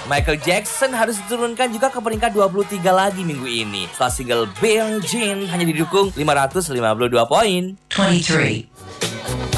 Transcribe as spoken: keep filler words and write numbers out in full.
Michael Jackson harus diturunkan juga ke peringkat dua puluh tiga lagi minggu ini setelah single Billie Jean hanya didukung lima ratus lima puluh dua poin. twenty-three.